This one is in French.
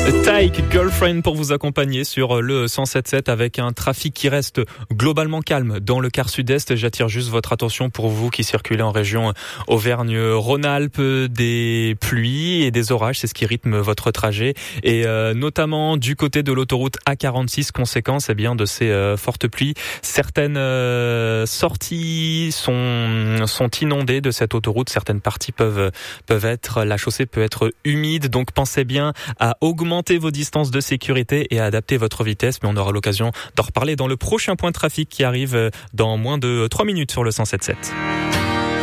Tyke Girlfriend pour vous accompagner sur le 107.7 avec un trafic qui reste globalement calme dans le quart sud-est. J'attire juste votre attention pour vous qui circulez en région Auvergne-Rhône-Alpes, des pluies et des orages, c'est ce qui rythme votre trajet et notamment du côté de l'autoroute A46, conséquence de ces fortes pluies. Certaines sorties sont inondées de cette autoroute, certaines parties la chaussée peut être humide, donc pensez bien à augmenter vos distances de sécurité et à adapter votre vitesse, mais on aura l'occasion d'en reparler dans le prochain point de trafic qui arrive dans moins de 3 minutes sur le 107.7.